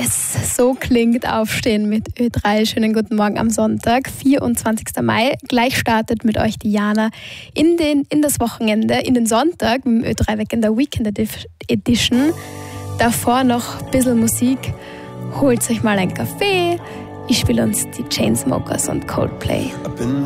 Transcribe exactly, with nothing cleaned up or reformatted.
Yes, so klingt Aufstehen mit Ö drei. Schönen guten Morgen am Sonntag, vierundzwanzigsten Mai. Gleich startet mit euch Diana in, den, in das Wochenende, in den Sonntag mit dem Ö drei Weg in der Weekend Edition. Davor noch ein bisschen Musik. Holt euch mal einen Kaffee. Ich spiele uns die Chainsmokers und Coldplay.